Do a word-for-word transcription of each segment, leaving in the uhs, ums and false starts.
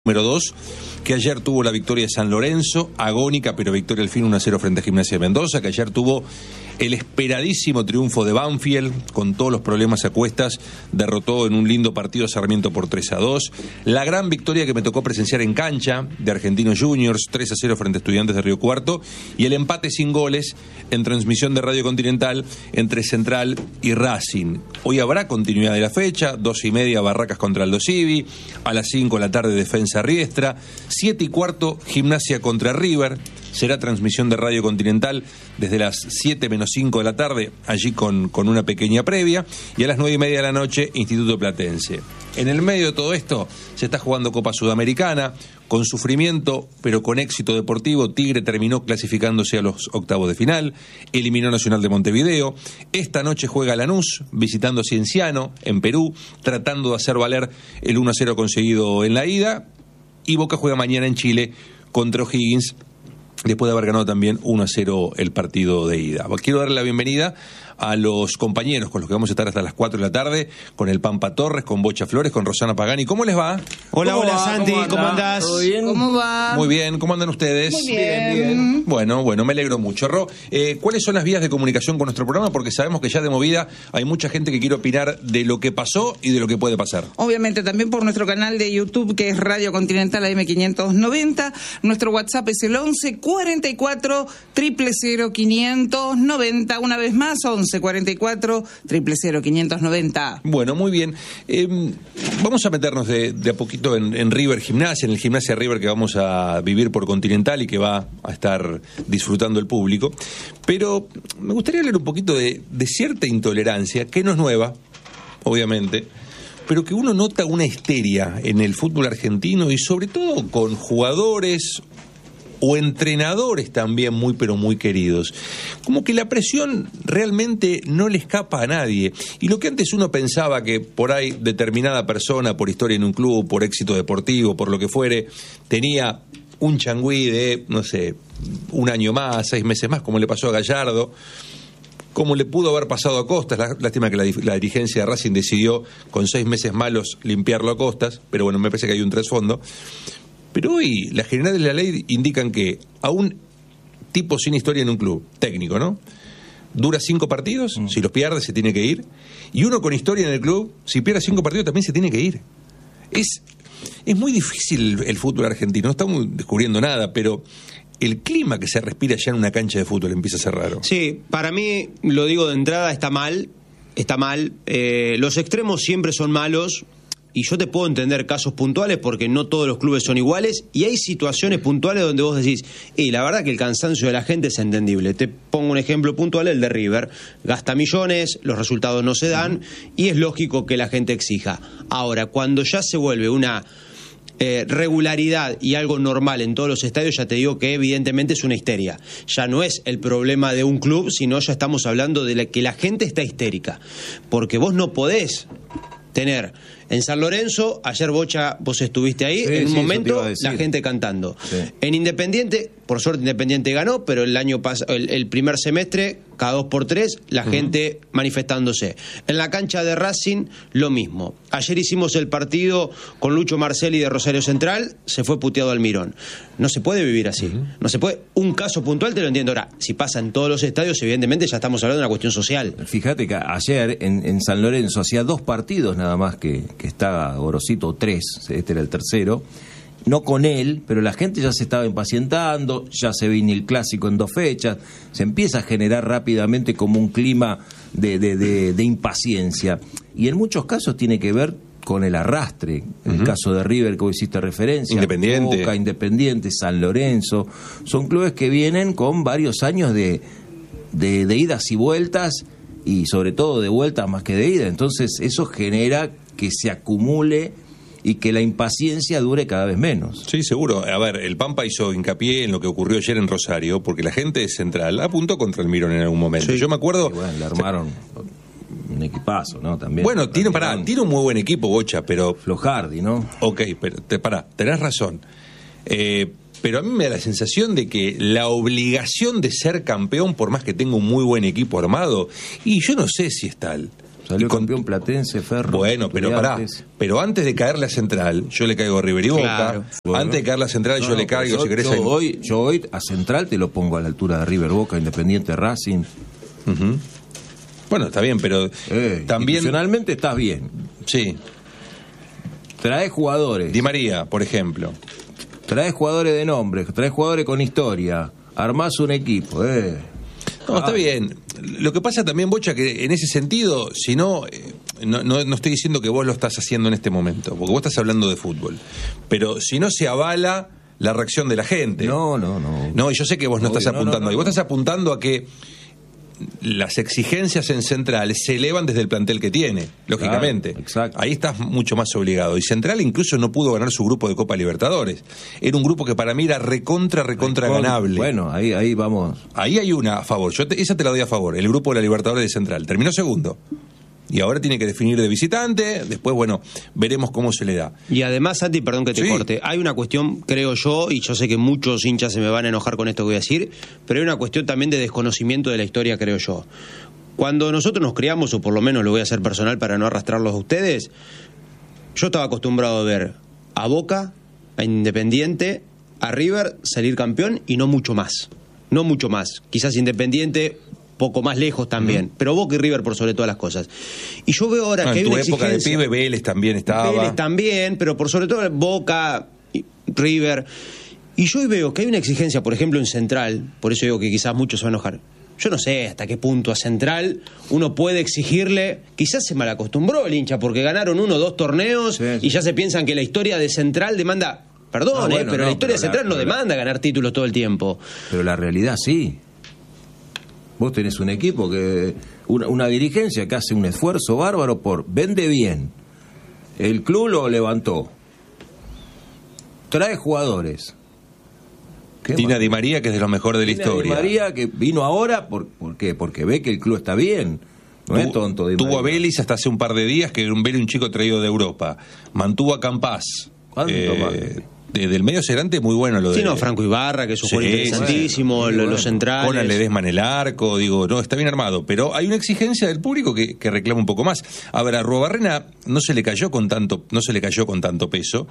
Número dos, que ayer tuvo la victoria de San Lorenzo, agónica, pero victoria al fin uno a cero frente a Gimnasia de Mendoza, que ayer tuvo el esperadísimo triunfo de Banfield, con todos los problemas a cuestas, derrotó en un lindo partido a Sarmiento por tres a dos, la gran victoria que me tocó presenciar en cancha de Argentinos Juniors, tres a cero frente a Estudiantes de Río Cuarto, y el empate sin goles en transmisión de Radio Continental entre Central y Racing. Hoy habrá continuidad de la fecha, dos y media Barracas contra Aldo Civi, a las cinco de la tarde Defensa Riestra, siete y cuarto Gimnasia contra River, será transmisión de Radio Continental desde las siete menos cinco de la tarde, allí con, con una pequeña previa, y a las nueve y media de la noche Instituto Platense. En el medio de todo esto se está jugando Copa Sudamericana, con sufrimiento pero con éxito deportivo. Tigre terminó clasificándose a los octavos de final, eliminó Nacional de Montevideo. Esta noche juega Lanús visitando Cienciano en Perú, tratando de hacer valer el uno a cero conseguido en la ida, y Boca juega mañana en Chile contra O'Higgins, después de haber ganado también uno a cero el partido de ida. Quiero darle la bienvenida a los compañeros con los que vamos a estar hasta las cuatro de la tarde, con el Pampa Torres, con Bocha Flores, con Rosana Pagani. ¿Cómo les va? Hola, hola, va? Santi, ¿cómo, ¿cómo andás? ¿Todo bien? ¿Cómo va? Muy bien, ¿cómo andan ustedes? Muy bien. bien, bien. Bueno, bueno, me alegro mucho. Ro, eh, ¿cuáles son las vías de comunicación con nuestro programa? Porque sabemos que ya de movida hay mucha gente que quiere opinar de lo que pasó y de lo que puede pasar. Obviamente, también por nuestro canal de YouTube, que es Radio Continental A M quinientos noventa. Nuestro WhatsApp es el once cuarenta y cuatro, cero cero cero, quinientos noventa. Una vez más, once cuarenta y cuatro, cero cero cero, quinientos noventa. Bueno, muy bien. Eh, vamos a meternos de, de a poquito en, en River Gimnasia, en el Gimnasia River que vamos a vivir por Continental y que va a estar disfrutando el público. Pero me gustaría hablar un poquito de, de cierta intolerancia, que no es nueva, obviamente, pero que uno nota una histeria en el fútbol argentino y sobre todo con jugadores o entrenadores también muy pero muy queridos. Como que la presión realmente no le escapa a nadie. Y lo que antes uno pensaba que por ahí determinada persona, por historia en un club, por éxito deportivo, por lo que fuere, tenía un changüí de, no sé, un año más, seis meses más, como le pasó a Gallardo, como le pudo haber pasado a Costas. Lástima que la, la dirigencia de Racing decidió con seis meses malos limpiarlo a Costas, pero bueno, me parece que hay un trasfondo. Pero hoy las generales de la ley indican que a un tipo sin historia en un club, técnico, ¿no?, dura cinco partidos, mm. si los pierde se tiene que ir, y uno con historia en el club, si pierde cinco partidos también se tiene que ir. Es, es muy difícil el, el fútbol argentino, no estamos descubriendo nada, pero el clima que se respira ya en una cancha de fútbol empieza a ser raro. Sí, para mí, lo digo de entrada, está mal, está mal. Eh, los extremos siempre son malos. Y yo te puedo entender casos puntuales porque no todos los clubes son iguales y hay situaciones puntuales donde vos decís, y la verdad que el cansancio de la gente es entendible. Te pongo un ejemplo puntual, el de River. Gasta millones, los resultados no se dan y es lógico que la gente exija. Ahora, cuando ya se vuelve una eh, regularidad y algo normal en todos los estadios, ya te digo que evidentemente es una histeria. Ya no es el problema de un club, sino ya estamos hablando de la, que la gente está histérica. Porque vos no podés tener en San Lorenzo, ayer Bocha, vos estuviste ahí, sí, en un sí, momento la gente cantando. Sí. En Independiente, por suerte Independiente ganó, pero el año pas- el, el primer semestre, cada dos por tres, la uh-huh. gente manifestándose. En la cancha de Racing, lo mismo. Ayer hicimos el partido con Lucho Marcelli de Rosario Central, se fue puteado Almirón. No se puede vivir así. Uh-huh. No se puede. Un caso puntual te lo entiendo. Ahora, si pasa en todos los estadios, evidentemente ya estamos hablando de una cuestión social. Fíjate que ayer en, en San Lorenzo hacía dos partidos nada más que, que estaba Gorosito, tres, este era el tercero, no con él, pero la gente ya se estaba impacientando, ya se viene el clásico en dos fechas, se empieza a generar rápidamente como un clima de, de, de, de impaciencia, y en muchos casos tiene que ver con el arrastre. El uh-huh. caso de River que vos hiciste referencia, Independiente, Boca, Independiente, San Lorenzo, son clubes que vienen con varios años de, de, de idas y vueltas, y sobre todo de vueltas más que de ida, entonces eso genera que se acumule y que la impaciencia dure cada vez menos. Sí, seguro. A ver, el Pampa hizo hincapié en lo que ocurrió ayer en Rosario, porque la gente de Central apuntó contra el Mirón en algún momento. Sí. Yo me acuerdo... Y bueno, le armaron un equipazo, ¿no? También. Bueno, tiene, pará, tiene un muy buen equipo, Bocha, pero... Flojardi, ¿no? Ok, pero te, pará, tenés razón. Eh... Pero a mí me da la sensación de que la obligación de ser campeón, por más que tenga un muy buen equipo armado, y yo no sé si es tal. Salió con... campeón Platense, Ferro. Bueno, pero pará. Pero antes de caerle a Central, yo le caigo a River y Boca. Claro. Bueno. Antes de caerle a Central, no, yo no, le caigo, yo, si querés. Yo, ahí... hoy, yo hoy a Central te lo pongo a la altura de River, Boca, Independiente, Racing. Uh-huh. Bueno, está bien, pero eh, también... Institucionalmente estás bien. Sí. Traes jugadores. Di María, por ejemplo. Traes jugadores de nombre, traes jugadores con historia. Armás un equipo, eh. No, está bien. Lo que pasa también, Bocha, que en ese sentido, si no, no, no, no estoy diciendo que vos lo estás haciendo en este momento, porque vos estás hablando de fútbol, pero si no se avala la reacción de la gente. No, no, no. No, y yo sé que vos no Obvio, estás apuntando no, no, ahí, no. vos estás apuntando a que las exigencias en Central se elevan desde el plantel que tiene, lógicamente. Claro, exacto. Ahí estás mucho más obligado. Y Central incluso no pudo ganar su grupo de Copa Libertadores. Era un grupo que para mí era recontra, recontra Recon- ganable. Bueno, ahí, ahí vamos. Ahí hay una a favor. Yo te, esa te la doy a favor. El grupo de la Libertadores de Central. Terminó segundo. Y ahora tiene que definir de visitante. Después, bueno, veremos cómo se le da. Y además, Santi, perdón que te Sí. corte, hay una cuestión, creo yo, y yo sé que muchos hinchas se me van a enojar con esto que voy a decir, pero hay una cuestión también de desconocimiento de la historia, creo yo. Cuando nosotros nos criamos, o por lo menos lo voy a hacer personal para no arrastrarlos a ustedes, yo estaba acostumbrado a ver a Boca, a Independiente, a River salir campeón y no mucho más. No mucho más. Quizás Independiente poco más lejos también, mm. pero Boca y River por sobre todas las cosas. Y yo veo ahora No, que hay en tu una época de exigencia. pibe, Vélez también estaba. Vélez también, pero por sobre todo Boca, River. Y yo hoy veo que hay una exigencia, por ejemplo, en Central, por eso digo que quizás muchos se van a enojar. Yo no sé hasta qué punto a Central uno puede exigirle, quizás se malacostumbró el hincha, porque ganaron uno o dos torneos Sí, sí. y ya se piensan que la historia de Central demanda, perdón, No, eh, bueno, pero no, la historia pero de Central la- no pero la- demanda ganar títulos todo el tiempo. Pero la realidad sí. Vos tenés un equipo que. Una, una dirigencia que hace un esfuerzo bárbaro por. Vende bien. El club lo levantó. Trae jugadores. ¿Qué Tina más? Di María, que es de lo mejor de la Tina historia. Di María, que vino ahora. Por, ¿por qué? Porque ve que el club está bien. No es tonto. Di Tuvo a María. Vélez hasta hace un par de días, que era un Vélez un chico traído de Europa. Mantuvo a Campás. ¿Cuánto más? de, del medio Cerante, muy bueno lo de. Sí, no, Franco Ibarra, que es un Sí, jugador interesantísimo, bueno, lo- bueno. los centrales. Conan Ledesma en el arco, digo, no, está bien armado, pero hay una exigencia del público que, que reclama un poco más. A ver, a Arruabarrena no se le cayó con tanto, no se le cayó con tanto peso,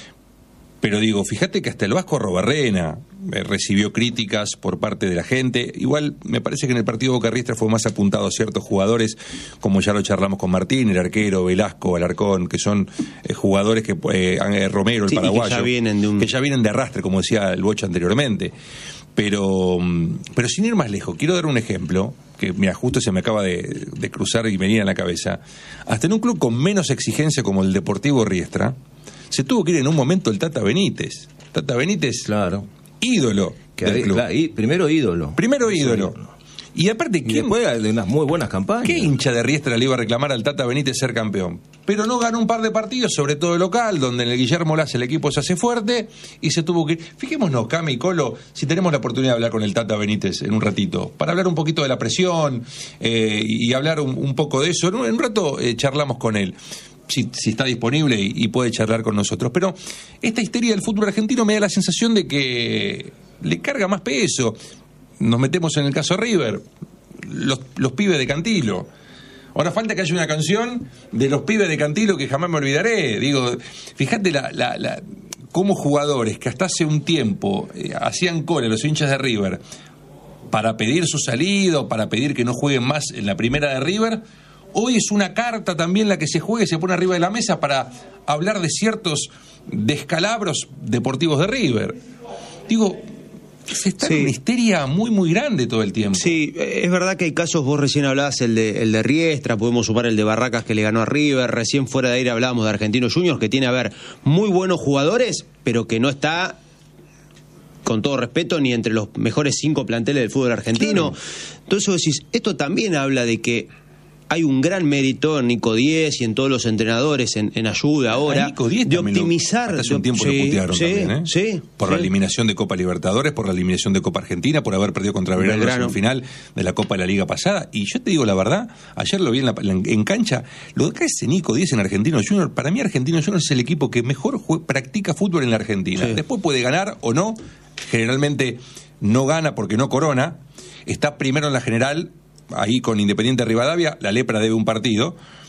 pero digo, fíjate que hasta el Vasco Arruabarrena eh, recibió críticas por parte de la gente. Igual me parece que en el partido Boca Riestra fue más apuntado a ciertos jugadores, como ya lo charlamos con Martín, el arquero, Velasco, Alarcón, que son eh, jugadores que eh, eh, Romero, el Sí, y que paraguayo, ya vienen de un- que ya vienen de arrastre, como decía el Bocha anteriormente. Pero, pero sin ir más lejos, quiero dar un ejemplo, que mira, justo se me acaba de, de cruzar y venir a la cabeza. Hasta en un club con menos exigencia como el Deportivo Riestra, se tuvo que ir en un momento el Tata Benítez. Tata Benítez, Claro. ídolo Que del ahí- club. claro, y primero ídolo. Primero Eso, ídolo. Y aparte, Y ¿quién, después de unas muy buenas campañas. ¿qué hincha de Riestra le iba a reclamar al Tata Benítez ser campeón? Pero no ganó un par de partidos, sobre todo el local, donde en el Guillermo Lass el equipo se hace fuerte y se tuvo que ir. Fijémonos, Cami y Colo, si tenemos la oportunidad de hablar con el Tata Benítez en un ratito, para hablar un poquito de la presión eh, y hablar un, un poco de eso. En un, en un rato eh, charlamos con él. Si, si está disponible y, y puede charlar con nosotros. Pero esta histeria del fútbol argentino me da la sensación de que le carga más peso. Nos metemos en el caso River, los, los pibes de Cantilo. Ahora falta que haya una canción de los pibes de Cantilo que jamás me olvidaré. Digo, fíjate la, la, la, cómo jugadores que hasta hace un tiempo eh, hacían cola los hinchas de River para pedir su salida o para pedir que no jueguen más en la primera de River. Hoy es una carta también la que se juega y se pone arriba de la mesa para hablar de ciertos descalabros deportivos de River. Digo, se está Sí. en una histeria muy, muy grande todo el tiempo. Sí, es verdad que hay casos, vos recién hablabas el de, el de Riestra, podemos sumar el de Barracas que le ganó a River, recién fuera de aire hablábamos de Argentinos Juniors, que tiene, a ver, muy buenos jugadores, pero que no está, con todo respeto, ni entre los mejores cinco planteles del fútbol argentino. Claro. Entonces vos decís, esto también habla de que hay un gran mérito en Nico Díez y en todos los entrenadores en, en ayuda ahora A Nico Díez de también lo- optimizar. hasta hace un de- tiempo lo sí, putearon sí, también, ¿eh? sí, por la sí. eliminación de Copa Libertadores, por la eliminación de Copa Argentina, por haber perdido contra Belgrano en Belgrano. la final de la Copa de la Liga pasada. Y yo te digo la verdad, ayer lo vi en, la, en, en cancha, lo que hace Nico Díez en Argentinos Juniors, para mí Argentinos Juniors es el equipo que mejor jue- practica fútbol en la Argentina. Sí. Después puede ganar o no, generalmente no gana porque no corona, está primero en la general, ahí con Independiente Rivadavia, la lepra debe un partido.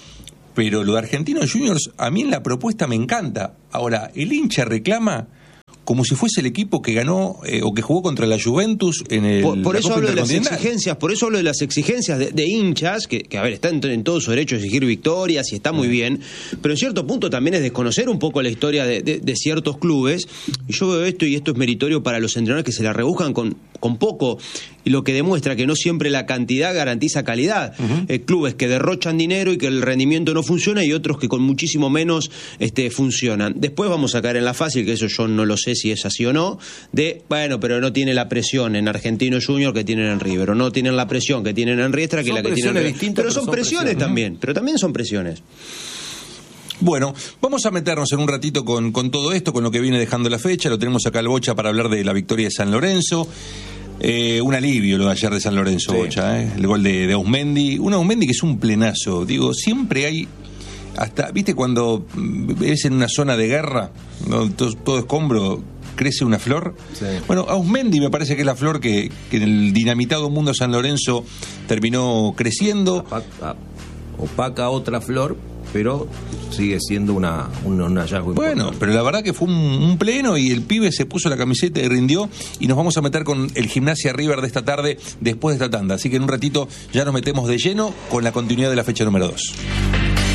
pero lo de Argentinos Juniors, a mí en la propuesta me encanta. Ahora, el hincha reclama como si fuese el equipo que ganó eh, o que jugó contra la Juventus en el Por, por la eso Copa hablo de las Intercontinental. exigencias, por eso hablo de las exigencias de, de hinchas, que, que a ver, están en, en todo su derecho a exigir victorias y está muy bien, pero en cierto punto también es desconocer un poco la historia de, de, de ciertos clubes, y yo veo esto, y esto es meritorio para los entrenadores que se la rebuscan con, con poco, y lo que demuestra que no siempre la cantidad garantiza calidad. Uh-huh. eh, clubes que derrochan dinero y que el rendimiento no funciona, y otros que con muchísimo menos este, funcionan. Después vamos a caer en la fácil, que eso yo no lo sé si es así o no, de, bueno, pero no tiene la presión en Argentinos Juniors que tienen en River, o no tienen la presión que tienen en Riestra que son la que tienen en River. Pero, pero son, son presiones, presiones también, pero también son presiones. Bueno, vamos a meternos en un ratito con, con todo esto, con lo que viene dejando la fecha. Lo tenemos acá al Bocha para hablar de la victoria de San Lorenzo. Eh, un alivio lo de ayer de San Lorenzo, sí. Bocha, ¿eh? El gol de, de Ausmendi. Un Ausmendi que es un plenazo. Digo, siempre hay... Hasta, ¿viste cuando eres en una zona de guerra, ¿no? todo, todo escombro, crece una flor? Sí. Bueno, Ausmendi me parece que es la flor que, que en el dinamitado mundo de San Lorenzo terminó creciendo. Opaca, opaca otra flor, pero sigue siendo una, un, un hallazgo bueno, importante. Pero la verdad que fue un, un pleno, y el pibe se puso la camiseta y rindió, y nos vamos a meter con el Gimnasia River de esta tarde después de esta tanda. Así que en un ratito ya nos metemos de lleno con la continuidad de la fecha número dos.